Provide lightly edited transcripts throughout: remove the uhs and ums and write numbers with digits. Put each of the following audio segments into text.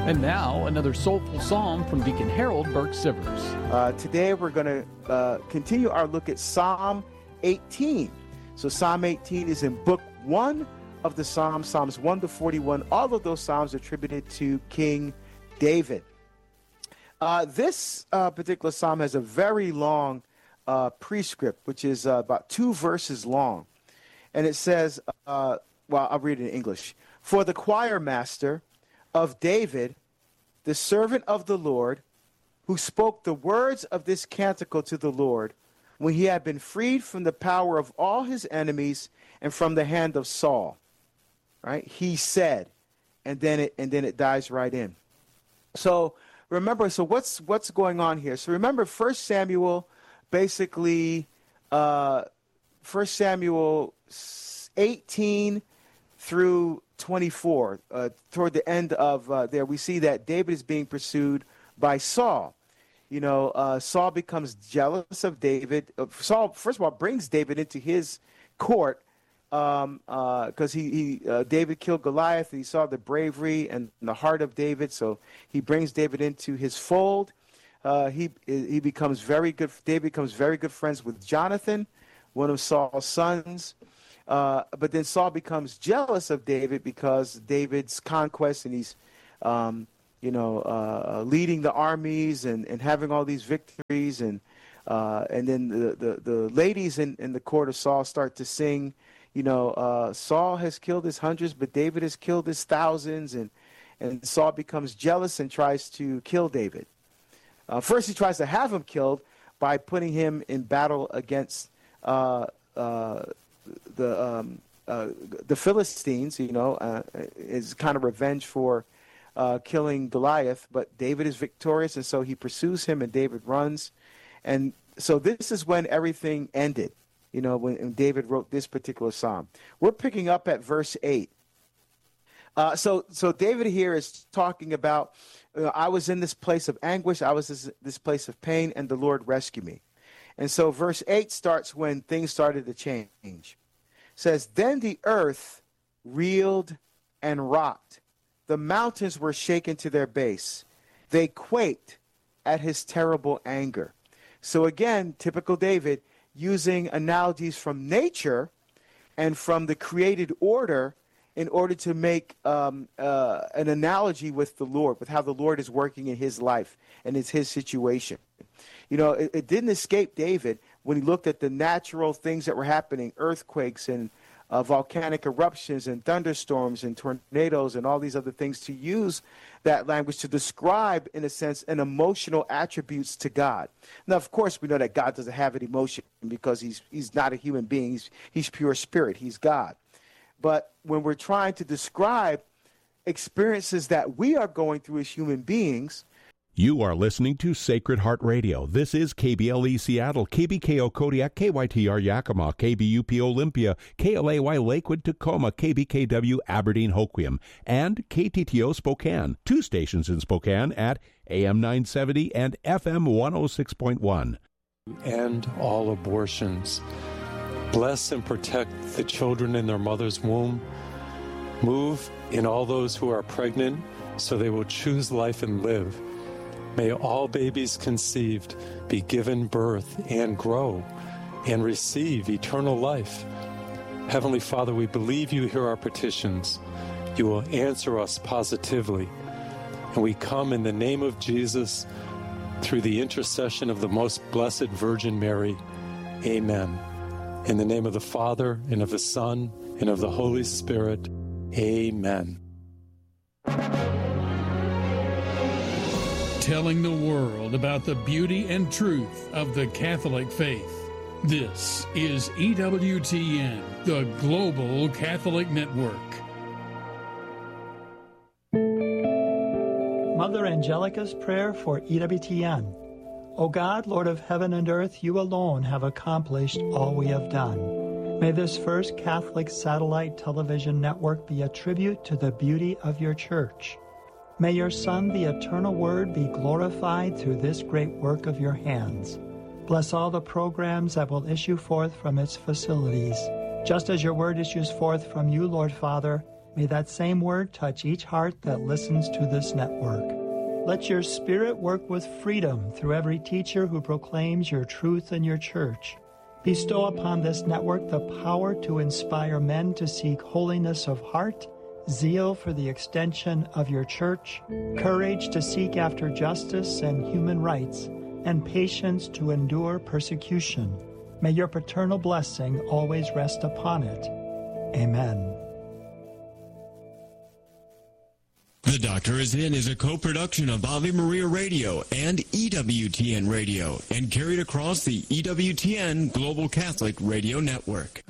And now, another soulful psalm from Deacon Harold Burke-Sivers. Today we're going to continue our look at Psalm 18. So Psalm 18 is in Book 1 of the Psalms, Psalms 1 to 41. All of those psalms attributed to King David. This particular psalm has a very long prescript, which is about 2 verses long. And it says, I'll read it in English. For the choir master of David, the servant of the Lord, who spoke the words of this canticle to the Lord, when he had been freed from the power of all his enemies and from the hand of Saul. Right? He said, and then it dives right in. So remember, what's going on here? So remember, 1 Samuel, basically, 1 Samuel 18 through 24, toward the end of there, we see that David is being pursued by Saul. You know, Saul becomes jealous of David. Saul, first of all, brings David into his court because David killed Goliath. And he saw the bravery and the heart of David, so he brings David into his fold. He becomes very good. David becomes very good friends with Jonathan, one of Saul's sons. But then Saul becomes jealous of David because David's conquest, and he's, leading the armies and having all these victories, and then the ladies in the court of Saul start to sing, Saul has killed his hundreds, but David has killed his thousands, and Saul becomes jealous and tries to kill David. First, he tries to have him killed by putting him in battle against the Philistines, is kind of revenge for killing Goliath. But David is victorious, and so he pursues him, and David runs. And so this is when everything ended, when David wrote this particular psalm. We're picking up at verse 8. So David here is talking about, I was in this place of anguish, I was this place of pain, and the Lord rescued me. And so verse 8 starts when things started to change. It says, then the earth reeled and rocked. The mountains were shaken to their base. They quaked at his terrible anger. So again, typical David, using analogies from nature and from the created order in order to make an analogy with the Lord, with how the Lord is working in his life and it's his situation. It didn't escape David when he looked at the natural things that were happening, earthquakes and volcanic eruptions and thunderstorms and tornadoes and all these other things, to use that language to describe, in a sense, an emotional attributes to God. Now, of course, we know that God doesn't have an emotion because he's not a human being. He's pure spirit. He's God. But when we're trying to describe experiences that we are going through as human beings. You are listening to Sacred Heart Radio. This is KBLE Seattle, KBKO Kodiak, KYTR Yakima, KBUP Olympia, KLAY Lakewood, Tacoma, KBKW Aberdeen Hoquiam, and KTTO Spokane. 2 stations in Spokane at AM 970 and FM 106.1. And all abortions. Bless and protect the children in their mother's womb. Move in all those who are pregnant so they will choose life and live. May all babies conceived be given birth and grow and receive eternal life. Heavenly Father, we believe you hear our petitions. You will answer us positively. And we come in the name of Jesus through the intercession of the most blessed Virgin Mary. Amen. In the name of the Father, and of the Son, and of the Holy Spirit. Amen. Telling the world about the beauty and truth of the Catholic faith. This is EWTN, the Global Catholic Network. Mother Angelica's prayer for EWTN. O God, Lord of heaven and earth, you alone have accomplished all we have done. May this first Catholic satellite television network be a tribute to the beauty of your church. May your Son, the eternal Word, be glorified through this great work of your hands. Bless all the programs that will issue forth from its facilities. Just as your word issues forth from you, Lord Father, May that same word touch each heart that listens to this network. Let your Spirit work with freedom through every teacher who proclaims your truth in your church. Bestow upon this network the power to inspire men to seek holiness of heart, zeal for the extension of your church, courage to seek after justice and human rights, and patience to endure persecution. May your paternal blessing always rest upon it. Amen. The Doctor Is In is a co-production of Ave Maria Radio and EWTN Radio and carried across the EWTN Global Catholic Radio Network.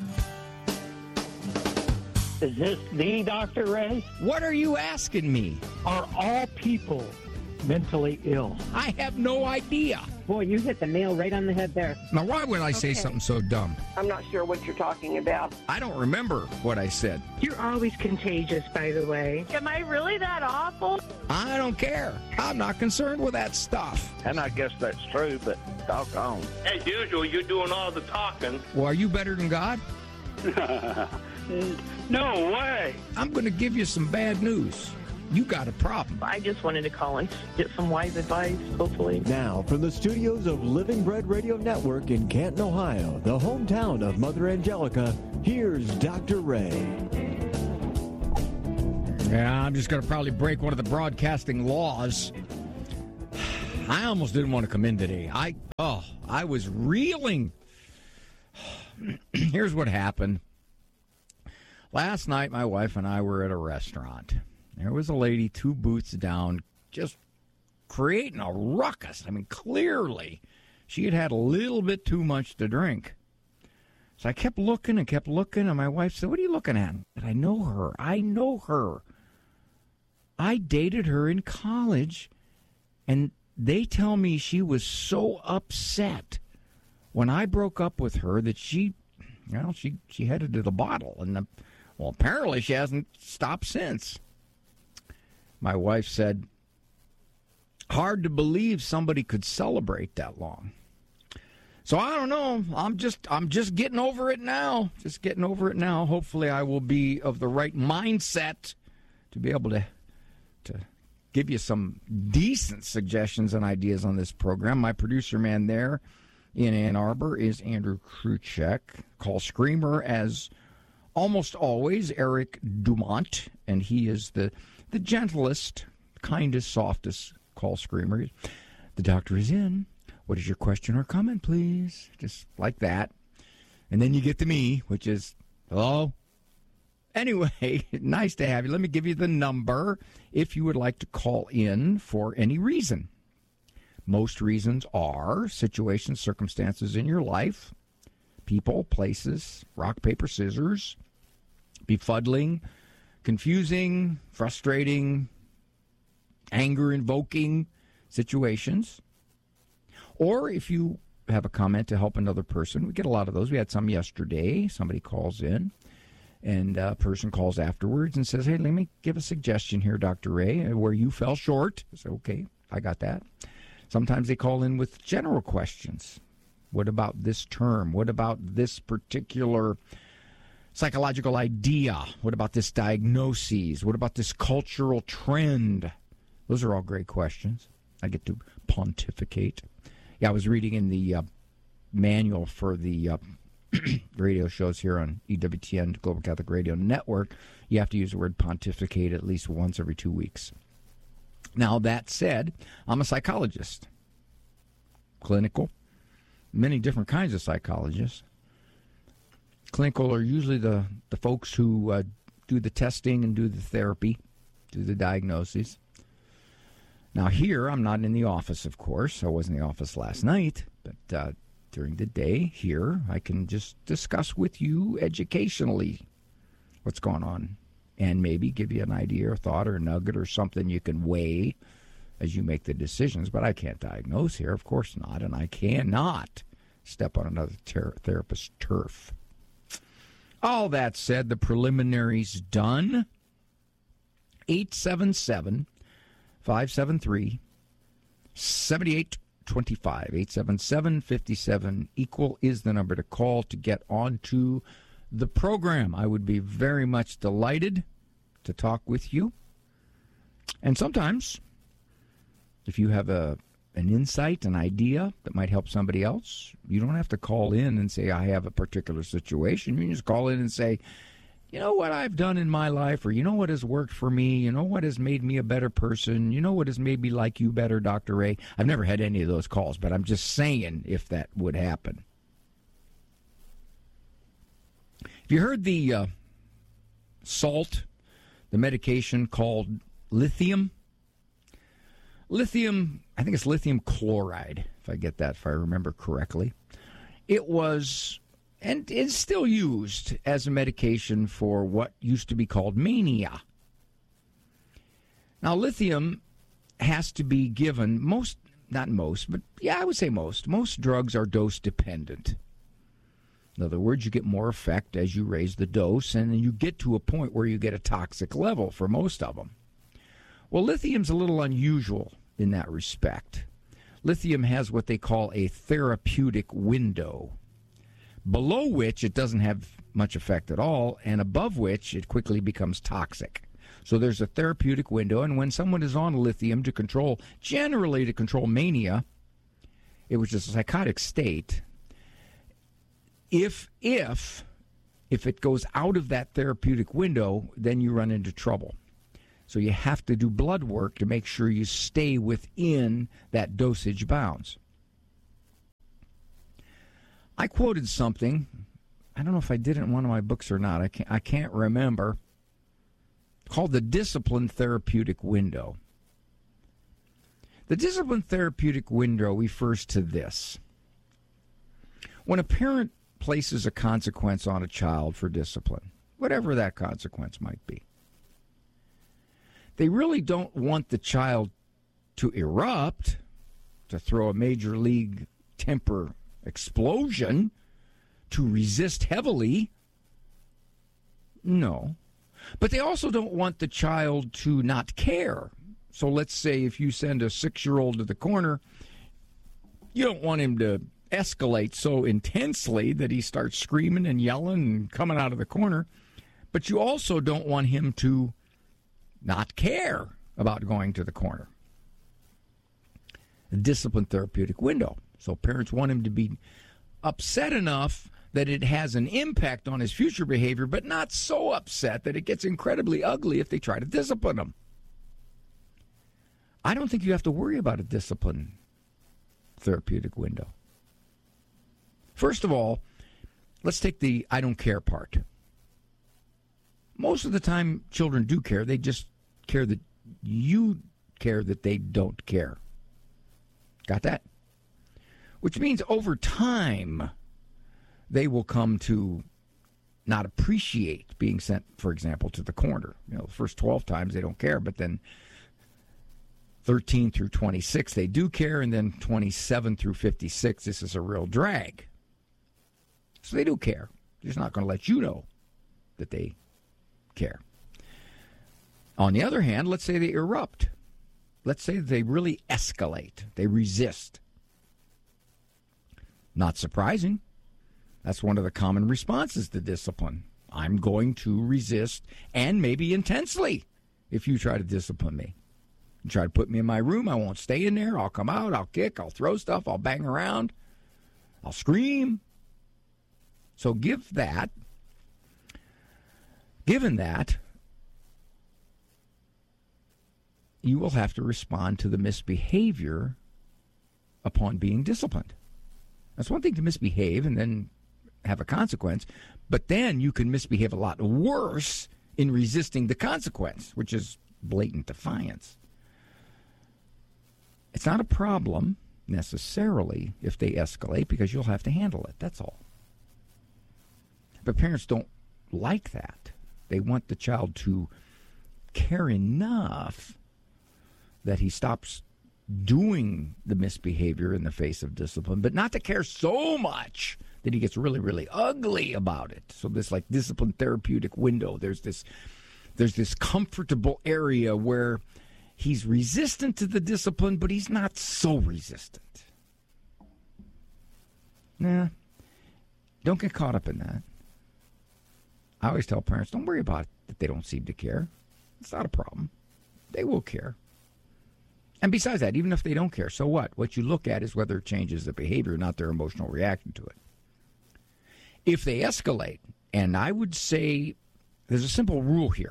Is this the Dr. Ray? What are you asking me? Are all people mentally ill? I have no idea. Boy, you hit the nail right on the head there. Now, why would I say something so dumb? I'm not sure what you're talking about. I don't remember what I said. You're always contagious, by the way. Am I really that awful? I don't care. I'm not concerned with that stuff. And I guess that's true, but doggone. As usual, you're doing all the talking. Well, are you better than God? No way. I'm going to give you some bad news. You got a problem. I just wanted to call and get some wise advice, hopefully. Now, from the studios of Living Bread Radio Network in Canton, Ohio, the hometown of Mother Angelica, here's Dr. Ray. Yeah, I'm just going to probably break one of the broadcasting laws. I almost didn't want to come in today. I was reeling. Here's what happened. Last night, my wife and I were at a restaurant. There was a lady 2 booths down just creating a ruckus. I mean, clearly, she had had a little bit too much to drink. So I kept looking, and my wife said, "What are you looking at?" And I know her. I dated her in college, and they tell me she was so upset when I broke up with her that she headed to the bottle. And, apparently she hasn't stopped since. My wife said, hard to believe somebody could celebrate that long. So I don't know. I'm just getting over it now. Hopefully I will be of the right mindset to be able to give you some decent suggestions and ideas on this program. My producer man there in Ann Arbor is Andrew Kruchek. Call screamer, as almost always, Eric Dumont, and he is the gentlest, kindest, softest call screamer. The doctor is in. What is your question or comment, please? Just like that. And then you get to me, which is, hello? Anyway, nice to have you. Let me give you the number if you would like to call in for any reason. Most reasons are situations, circumstances in your life, people, places, rock, paper, scissors, befuddling, confusing, frustrating, anger-invoking situations. Or if you have a comment to help another person, we get a lot of those. We had some yesterday. Somebody calls in, and a person calls afterwards and says, "Hey, let me give a suggestion here, Dr. Ray, where you fell short." I say, "Okay, I got that." Sometimes they call in with general questions. What about this term? What about this particular psychological idea? What about this diagnosis? What about this cultural trend? Those are all great questions. I get to pontificate. Yeah, I was reading in the manual for the radio shows here on EWTN, Global Catholic Radio Network. You have to use the word pontificate at least once every 2 weeks. Now, that said, I'm a psychologist. Clinical. Many different kinds of psychologists. Clinical are usually the folks who do the testing and do the therapy, do the diagnoses. Now here, I'm not in the office, of course. I was in the office last night, but during the day here, I can just discuss with you educationally what's going on and maybe give you an idea or thought or a nugget or something you can weigh as you make the decisions. But I can't diagnose here, of course not, and I cannot step on another therapist's turf. All that said, the preliminaries done. 877-573-7825. 877-57 equal is the number to call to get onto the program. I would be very much delighted to talk with you. And sometimes, if you have an insight, an idea that might help somebody else, you don't have to call in and say, I have a particular situation. You can just call in and say, you know what I've done in my life, or you know what has worked for me, you know what has made me a better person, you know what has made me like you better, Dr. Ray. I've never had any of those calls, but I'm just saying if that would happen. Have you heard the salt, the medication called lithium? Lithium, I think it's lithium chloride, if I remember correctly. It was, and is still used as a medication for what used to be called mania. Now, lithium has to be given, most drugs are dose dependent. In other words, you get more effect as you raise the dose, and then you get to a point where you get a toxic level for most of them. Well, lithium's a little unusual in that respect. Lithium has what they call a therapeutic window, below which it doesn't have much effect at all, and above which it quickly becomes toxic. So there's a therapeutic window, and when someone is on lithium generally to control mania, which is a psychotic state, if it goes out of that therapeutic window, then you run into trouble. So you have to do blood work to make sure you stay within that dosage bounds. I quoted something, I don't know if I did it in one of my books or not, I can't remember, called the discipline therapeutic window. The discipline therapeutic window refers to this. When a parent places a consequence on a child for discipline, whatever that consequence might be, they really don't want the child to erupt, to throw a major league temper explosion, to resist heavily. No. But they also don't want the child to not care. So let's say if you send a 6-year-old to the corner, you don't want him to escalate so intensely that he starts screaming and yelling and coming out of the corner. But you also don't want him to not care about going to the corner. A disciplined therapeutic window. So parents want him to be upset enough that it has an impact on his future behavior, but not so upset that it gets incredibly ugly if they try to discipline him. I don't think you have to worry about a discipline therapeutic window. First of all, let's take the I don't care part. Most of the time, children do care. They just care that you care that they don't care. Got that? Which means over time, they will come to not appreciate being sent, for example, to the corner. The first 12 times they don't care, but then 13 through 26 they do care, and then 27 through 56, this is a real drag. So they do care. They're just not going to let you know that they care. On the other hand, let's say they erupt. Let's say they really escalate. They resist. Not surprising. That's one of the common responses to discipline. I'm going to resist, and maybe intensely, if you try to discipline me. You try to put me in my room, I won't stay in there. I'll come out, I'll kick, I'll throw stuff, I'll bang around, I'll scream. So given that, you will have to respond to the misbehavior upon being disciplined. That's one thing to misbehave and then have a consequence, but then you can misbehave a lot worse in resisting the consequence, which is blatant defiance. It's not a problem necessarily if they escalate, because you'll have to handle it. That's all. But parents don't like that. They want the child to care enough that he stops doing the misbehavior in the face of discipline, but not to care so much that he gets really, really ugly about it. So this like discipline therapeutic window, there's this comfortable area where he's resistant to the discipline, but he's not so resistant. Nah, don't get caught up in that. I always tell parents, don't worry about it that they don't seem to care. It's not a problem. They will care. And besides that, even if they don't care, so what? What you look at is whether it changes the behavior, not their emotional reaction to it. If they escalate, and I would say there's a simple rule here.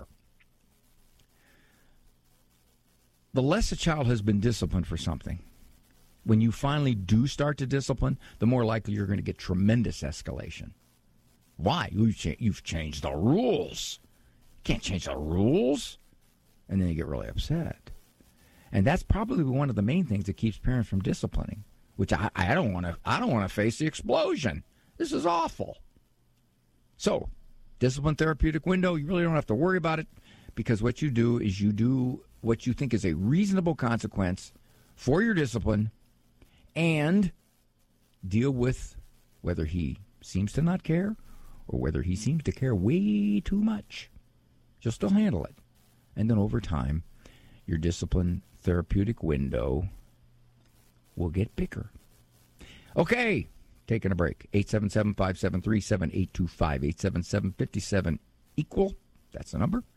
The less a child has been disciplined for something, when you finally do start to discipline, the more likely you're going to get tremendous escalation. Why? You've changed the rules. You can't change the rules. And then you get really upset. And that's probably one of the main things that keeps parents from disciplining, which I don't want to face the explosion. This is awful. So, discipline therapeutic window, you really don't have to worry about it, because what you do is you do what you think is a reasonable consequence for your discipline and deal with whether he seems to not care or whether he seems to care way too much. You'll still handle it. And then over time, your discipline therapeutic window will get bigger. Okay, taking a break. 877-573-7825. 877-57-EQUAL. That's the number.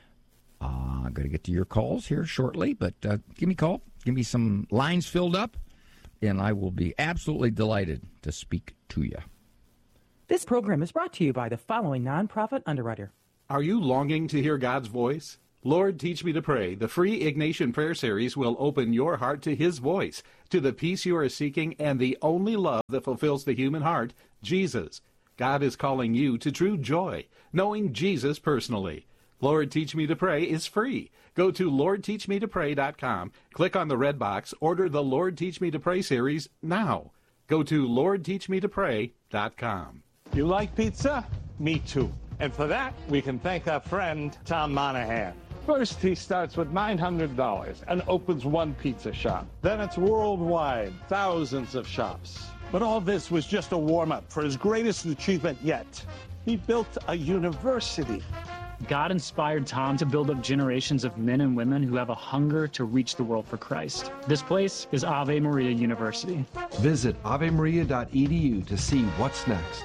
I'm going to get to your calls here shortly, but give me a call. Give me some lines filled up, and I will be absolutely delighted to speak to you. This program is brought to you by the following nonprofit underwriter. Are you longing to hear God's voice? Lord, Teach Me to Pray, the free Ignatian Prayer Series will open your heart to His voice, to the peace you are seeking, and the only love that fulfills the human heart, Jesus. God is calling you to true joy, knowing Jesus personally. Lord, Teach Me to Pray is free. Go to LordTeachMeToPray.com, click on the red box, order the Lord, Teach Me to Pray series now. Go to LordTeachMeToPray.com. You like pizza? Me too. And for that, we can thank our friend, Tom Monahan. First, he starts with $900 and opens one pizza shop. Then it's worldwide, thousands of shops. But all this was just a warm-up for his greatest achievement yet. He built a university. God inspired Tom to build up generations of men and women who have a hunger to reach the world for Christ. This place is Ave Maria University. Visit avemaria.edu to see what's next.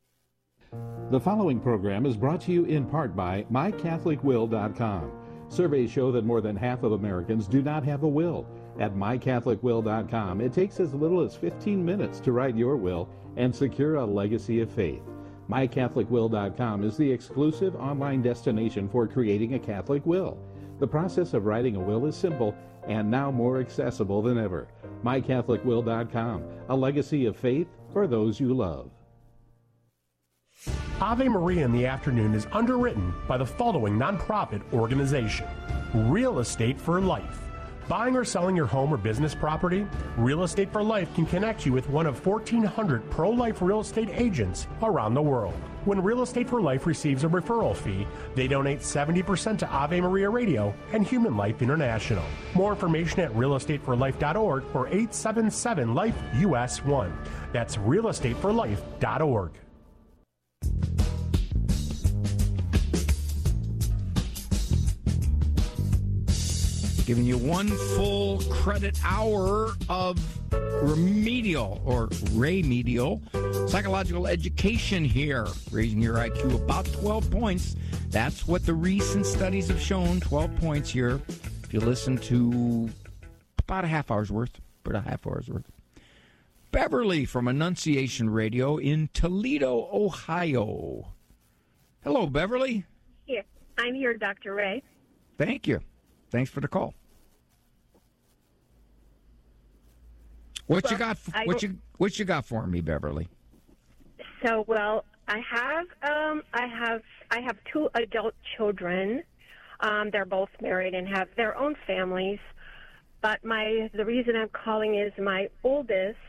The following program is brought to you in part by MyCatholicWill.com. Surveys show that more than half of Americans do not have a will. At MyCatholicWill.com, it takes as little as 15 minutes to write your will and secure a legacy of faith. MyCatholicWill.com is the exclusive online destination for creating a Catholic will. The process of writing a will is simple and now more accessible than ever. MyCatholicWill.com, a legacy of faith for those you love. Ave Maria in the Afternoon is underwritten by the following nonprofit organization: Real Estate for Life. Buying or selling your home or business property? Real Estate for Life can connect you with one of 1,400 pro-life real estate agents around the world. When Real Estate for Life receives a referral fee, they donate 70% to Ave Maria Radio and Human Life International. More information at realestateforlife.org or 877-LIFE-US1. That's realestateforlife.org. Giving you one full credit hour of remedial psychological education here, raising your IQ about 12 points. That's what the recent studies have shown, 12 points here. If you listen to about a half hour's worth. Beverly from Annunciation Radio in Toledo, Ohio. Hello, Beverly. Here. I'm here, Dr. Ray. Thank you. Thanks for the call. What you got for me, Beverly? So, well, I have two adult children. They're both married and have their own families. But the reason I'm calling is my oldest.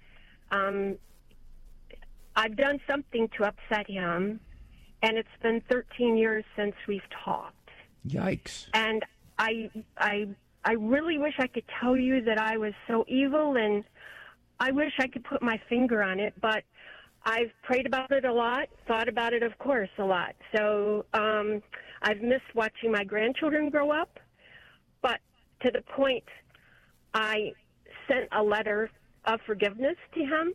I've done something to upset him, and it's been 13 years since we've talked. Yikes! And I really wish I could tell you that I was so evil, and I wish I could put my finger on it, but I've prayed about it a lot, thought about it, of course, a lot. So I've missed watching my grandchildren grow up, but to the point I sent a letter of forgiveness to him,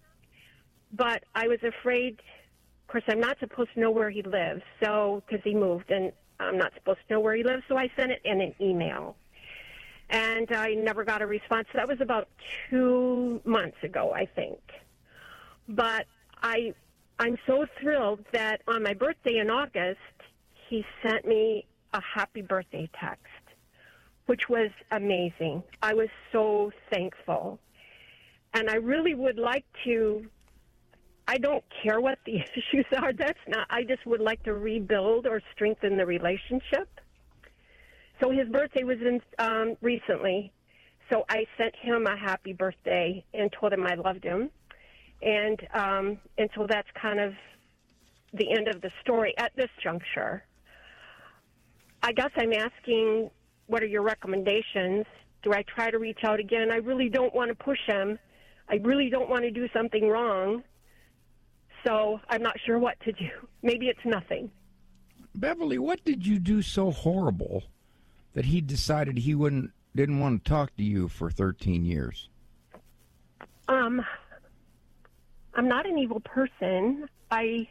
but I was afraid. Of course, I'm not supposed to know where he lives, so because he moved, and I'm not supposed to know where he lives, so I sent it in an email. And I never got a response. That was about 2 months ago, I think. But I'm so thrilled that on my birthday in August, he sent me a happy birthday text, which was amazing. I was so thankful. And I really would like to, I don't care what the issues are. I just would like to rebuild or strengthen the relationship. So his birthday was recently. So I sent him a happy birthday and told him I loved him. And so that's kind of the end of the story at this juncture. I guess I'm asking, what are your recommendations? Do I try to reach out again? I really don't want to push him. I really don't want to do something wrong. So I'm not sure what to do. Maybe it's nothing. Beverly, what did you do so horrible that he decided he didn't want to talk to you for 13 years? I'm not an evil person. I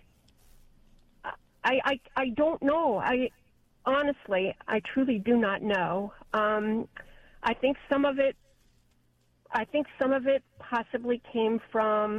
don't know. Honestly, I truly do not know. I think some of it possibly came from,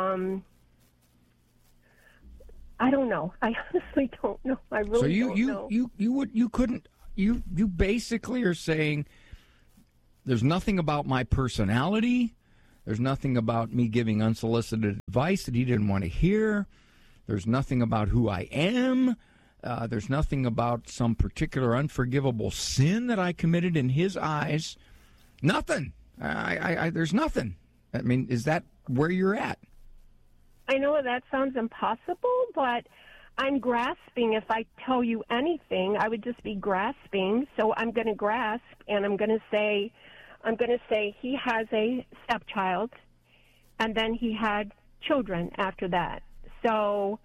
I don't know. I honestly don't know. I really don't know. You basically are saying there's nothing about my personality. There's nothing about me giving unsolicited advice that he didn't want to hear. There's nothing about who I am. There's nothing about some particular unforgivable sin that I committed in his eyes. Nothing. There's nothing. I mean, is that where you're at? I know that sounds impossible, but I'm grasping. If I tell you anything, I would just be grasping. So I'm going to grasp, and I'm going to say he has a stepchild, and then he had children after that. So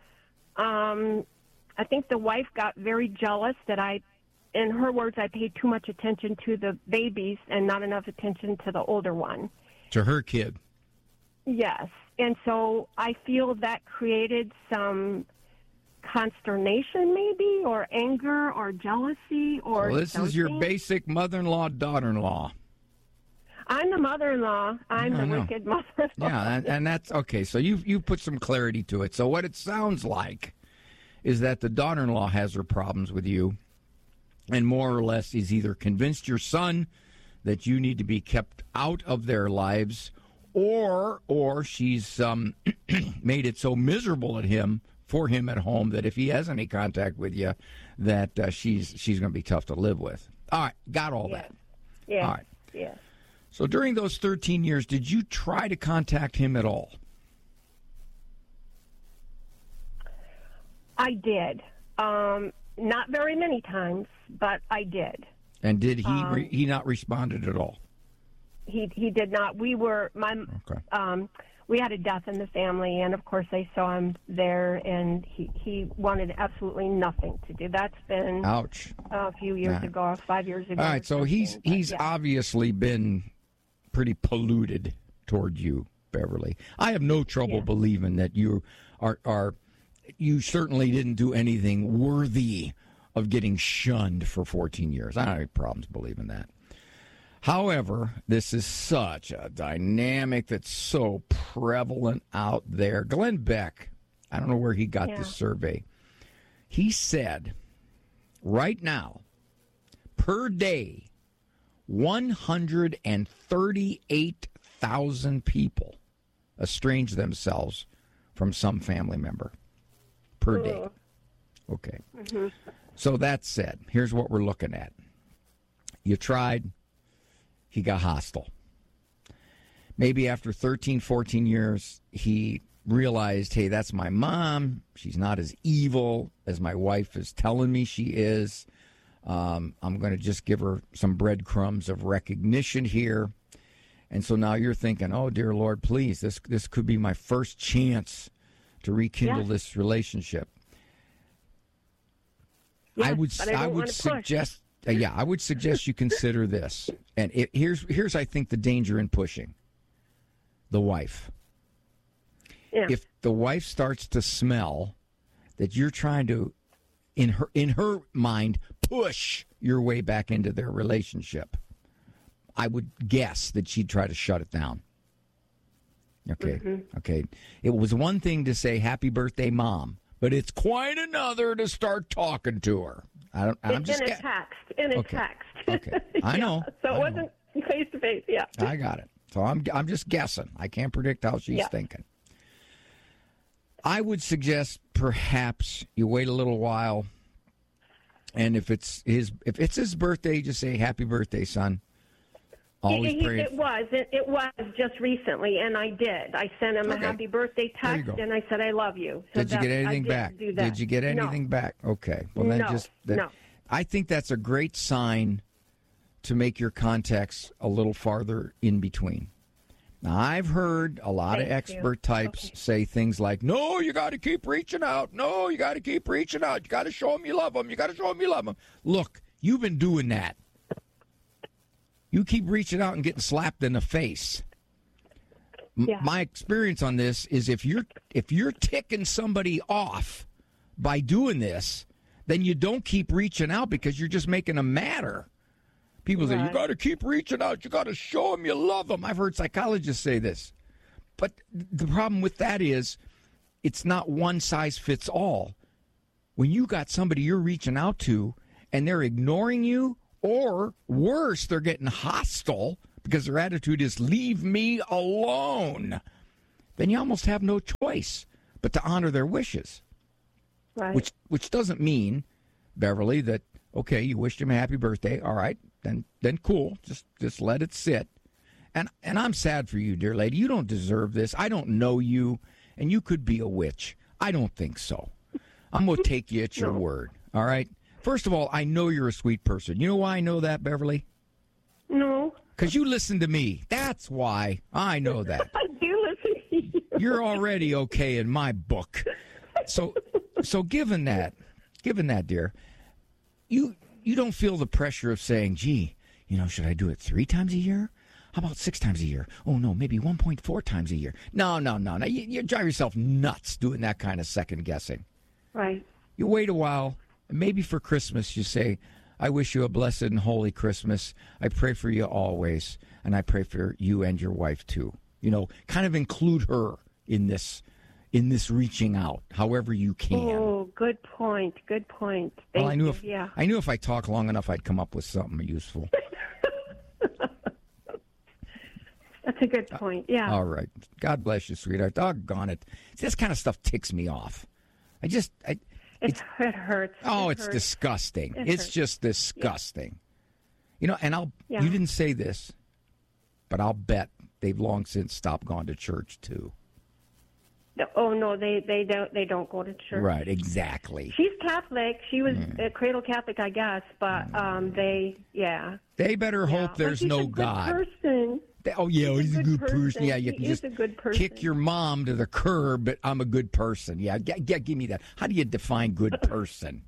I think the wife got very jealous that in her words, I paid too much attention to the babies and not enough attention to the older one. To her kid. Yes. And so I feel that created some consternation maybe, or anger or jealousy or So this something. is your basic mother-in-law, daughter-in-law. I'm the mother-in-law. I'm the wicked mother-in-law. Yeah, and that's okay. So you put some clarity to it. So what it sounds like is that the daughter-in-law has her problems with you, and more or less is either convinced your son that you need to be kept out of their lives, or she's made it so miserable for him at home that if he has any contact with you, that she's going to be tough to live with. All right, got all that. Yeah. All right. Yeah. So during those 13 years, did you try to contact him at all? I did. Not very many times, but I did. And did he not responded at all? He did not. We had a death in the family, and of course I saw him there, and he wanted absolutely nothing to do. That's been ouch a few years ago, 5 years ago. All right, so he's obviously been pretty polluted toward you, Beverly. I have no trouble believing that you are. You certainly didn't do anything worthy of getting shunned for 14 years. I don't have any problems believing that. However, this is such a dynamic that's so prevalent out there. Glenn Beck, I don't know where he got this survey. He said, right now, per day, 138,000 people estrange themselves from some family member per day. Okay. Mm-hmm. So that said, here's what we're looking at. You tried. He got hostile. Maybe after 13, 14 years, he realized, hey, that's my mom. She's not as evil as my wife is telling me she is. I'm going to just give her some breadcrumbs of recognition here. And so now you're thinking, oh, dear Lord, please, this could be my first chance to rekindle this relationship. Yes, I would suggest I would suggest you consider this. And here's I think the danger in pushing. The wife. Yeah. If the wife starts to smell that you're trying to in her mind push your way back into their relationship, I would guess that she'd try to shut it down. Okay. Mm-hmm. Okay. It was one thing to say happy birthday, Mom, but it's quite another to start talking to her. I'm just in a text. In a text. Okay. I know. So it wasn't face to face. Yeah. I got it. So I'm just guessing. I can't predict how she's thinking. I would suggest perhaps you wait a little while, and if it's his birthday, just say happy birthday, son. Always pray. It was just recently, and I did. I sent him a happy birthday text, and I said I love you. So did you get anything back? Did you get anything back? Okay. Well, then no. I think that's a great sign to make your contacts a little farther in between. Now, I've heard a lot of expert types say things like, no, you got to keep reaching out. No, you got to keep reaching out. You got to show them you love them. You got to show them you love them. Look, you've been doing that. You keep reaching out and getting slapped in the face. My experience on this is if you're ticking somebody off by doing this, then you don't keep reaching out because you're just making them madder. People say, you got to keep reaching out. You got to show them you love them. I've heard psychologists say this. But the problem with that is it's not one size fits all. When you got somebody you're reaching out to and they're ignoring you, or worse, they're getting hostile because their attitude is leave me alone, then you almost have no choice but to honor their wishes. Right. Which doesn't mean, Beverly, that, okay, you wished him a happy birthday. All right, then cool. Just let it sit. And I'm sad for you, dear lady. You don't deserve this. I don't know you, and you could be a witch. I don't think so. I'm going to take you at your word, all right? First of all, I know you're a sweet person. You know why I know that, Beverly? No. Because you listen to me. That's why I know that. I do listen to you. You're already okay in my book. So given that, dear, you don't feel the pressure of saying, gee, should I do it 3 times a year? How about 6 times a year? Oh, no, maybe 1.4 times a year. No. You drive yourself nuts doing that kind of second guessing. Right. You wait a while. Maybe for Christmas you say, I wish you a blessed and holy Christmas. I pray for you always, and I pray for you and your wife too. Kind of include her in this reaching out, however you can. Oh, good point. Good point. I knew if I talk long enough, I'd come up with something useful. That's a good point. Yeah. All right. God bless you, sweetheart. Doggone it. This kind of stuff ticks me off. It hurts. Oh, it's disgusting. It's just disgusting. Yeah. And you didn't say this, but I'll bet they've long since stopped going to church too. Oh no, they don't go to church. Right, exactly. She's Catholic. She was a cradle Catholic, I guess, but they better hope there's no God. Person. He's a good person. Yeah, you can just a good person. Kick your mom to the curb, but I'm a good person. Yeah, give me that. How do you define good person?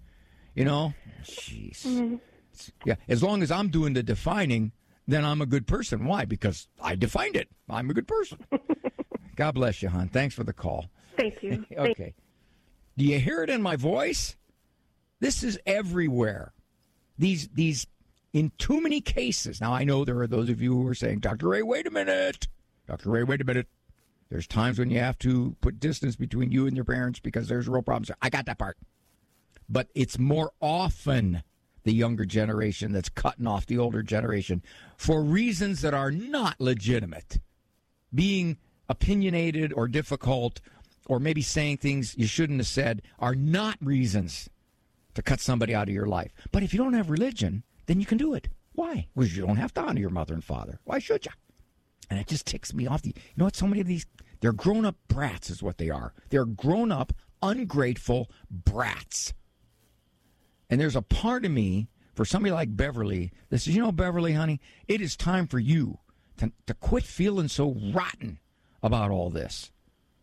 Jeez. Mm-hmm. Yeah, as long as I'm doing the defining, then I'm a good person. Why? Because I defined it. I'm a good person. God bless you, hon. Thanks for the call. Thank you. Okay. Do you hear it in my voice? This is everywhere. These in too many cases. Now, I know there are those of you who are saying, Dr. Ray, wait a minute. Dr. Ray, wait a minute. There's times when you have to put distance between you and your parents because there's real problems. I got that part. But it's more often the younger generation that's cutting off the older generation for reasons that are not legitimate. Being opinionated or difficult or maybe saying things you shouldn't have said are not reasons to cut somebody out of your life. But if you don't have religion, then you can do it. Why? Because you don't have to honor your mother and father. Why should you? And it just ticks me off. You know what? So many of these, they're grown-up brats is what they are. They're grown-up, ungrateful brats. And there's a part of me, for somebody like Beverly, that says, Beverly, honey, it is time for you to quit feeling so rotten about all this.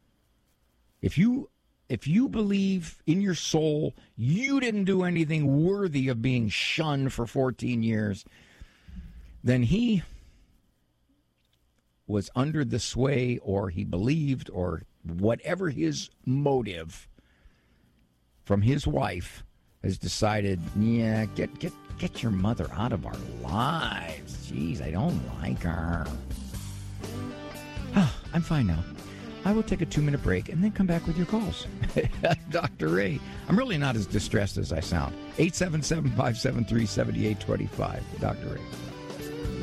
If you believe in your soul you didn't do anything worthy of being shunned for 14 years, then he was under the sway, or he believed, or whatever his motive from his wife has decided, yeah, get your mother out of our lives. Jeez, I don't like her. I'm fine now. I will take a 2-minute break and then come back with your calls. Dr. Ray, I'm really not as distressed as I sound. 877-573-7825. Dr. Ray.